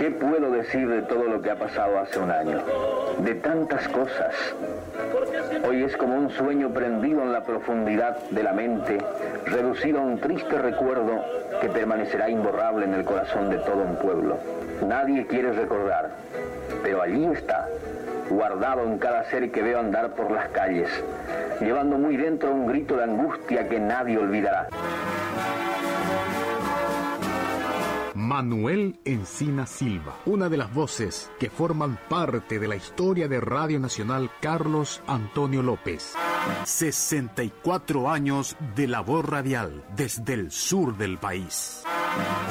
¿Qué puedo decir de todo lo que ha pasado hace un año? De tantas cosas. Hoy es como un sueño prendido en la profundidad de la mente, reducido a un triste recuerdo que permanecerá imborrable en el corazón de todo un pueblo. Nadie quiere recordar, pero allí está, guardado en cada ser que veo andar por las calles, llevando muy dentro un grito de angustia que nadie olvidará. Manuel Encina Silva, una de las voces que forman parte de la historia de Radio Nacional Carlos Antonio López. 64 años de labor radial desde el sur del país.